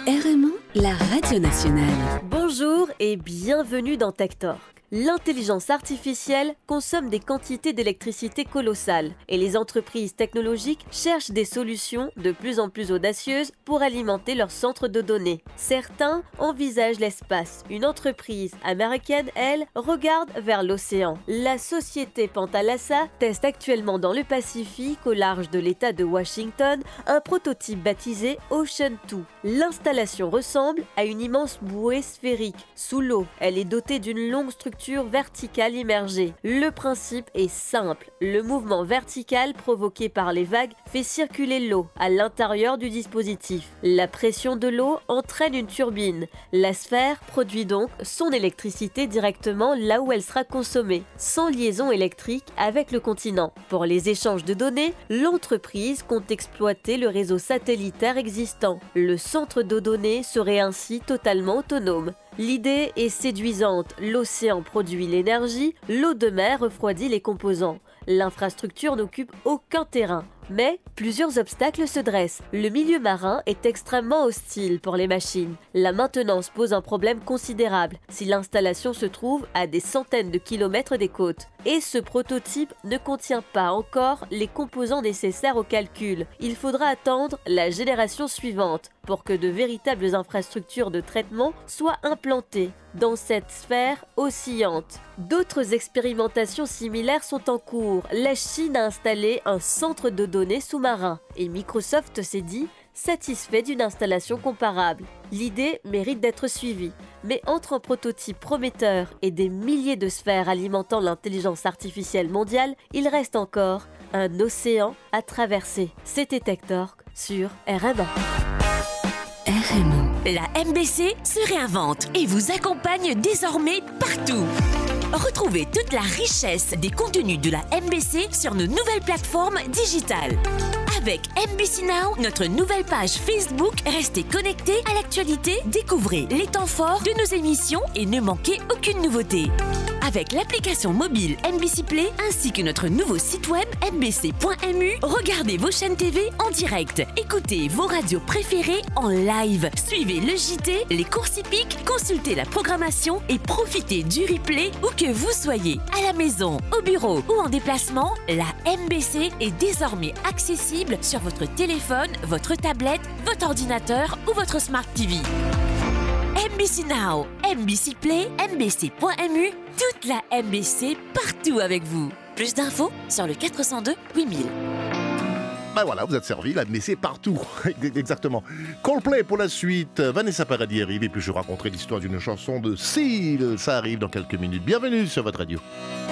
RMO, la radio nationale. Bonjour et bienvenue dans Tech Talk. L'intelligence artificielle consomme des quantités d'électricité colossales et les entreprises technologiques cherchent des solutions de plus en plus audacieuses pour alimenter leurs centres de données. Certains envisagent l'espace. Une entreprise américaine, elle, regarde vers l'océan. La société Panthalassa teste actuellement dans le Pacifique, au large de l'État de Washington, un prototype baptisé Ocean 2. L'installation ressemble à une immense bouée sphérique. Sous l'eau, elle est dotée d'une longue structure verticale immergée. Le principe est simple. Le mouvement vertical provoqué par les vagues fait circuler l'eau à l'intérieur du dispositif. La pression de l'eau entraîne une turbine. La sphère produit donc son électricité directement là où elle sera consommée, sans liaison électrique avec le continent. Pour les échanges de données, l'entreprise compte exploiter le réseau satellitaire existant. Le centre de données serait ainsi totalement autonome. L'idée est séduisante, l'océan produit l'énergie, l'eau de mer refroidit les composants. L'infrastructure n'occupe aucun terrain. Mais plusieurs obstacles se dressent. Le milieu marin est extrêmement hostile pour les machines. La maintenance pose un problème considérable si l'installation se trouve à des centaines de kilomètres des côtes. Et ce prototype ne contient pas encore les composants nécessaires au calcul. Il faudra attendre la génération suivante pour que de véritables infrastructures de traitement soient implantées dans cette sphère oscillante. D'autres expérimentations similaires sont en cours. La Chine a installé un centre de données sous-marin et Microsoft s'est dit satisfait d'une installation comparable. L'idée mérite d'être suivie, mais entre un prototype prometteur et des milliers de sphères alimentant l'intelligence artificielle mondiale, il reste encore un océan à traverser. C'était Tech Talk sur RMO. RMO. La MBC se réinvente et vous accompagne désormais partout. Retrouvez toute la richesse des contenus de la MBC sur nos nouvelles plateformes digitales. Avec MBC Now, notre nouvelle page Facebook, restez connectés à l'actualité, découvrez les temps forts de nos émissions et ne manquez aucune nouveauté. Avec l'application mobile MBC Play ainsi que notre nouveau site web mbc.mu, regardez vos chaînes TV en direct, écoutez vos radios préférées en live, suivez le JT, les courses hippiques, consultez la programmation et profitez du replay où que vous soyez, à la maison, au bureau ou en déplacement, la MBC est désormais accessible sur votre téléphone, votre tablette, votre ordinateur ou votre Smart TV. MBC Now, MBC Play, mbc.mu, toute la MBC partout avec vous. Plus d'infos sur le 402 8000. Ben voilà, vous êtes servi, la MBC partout. Exactement. Coldplay pour la suite. Vanessa Paradis arrive et puis je raconterai l'histoire d'une chanson de Seal. Ça arrive dans quelques minutes. Bienvenue sur votre radio.